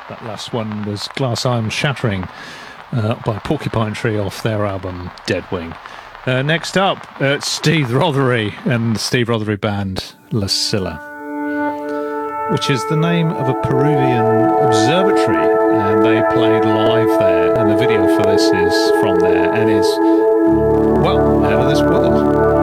That last one was Glass Arm Shattering by Porcupine Tree off their album Deadwing. Next up, Steve Rothery and the Steve Rothery band La Silla, which is the name of a Peruvian observatory, and they played live there, and the video for this is from there and is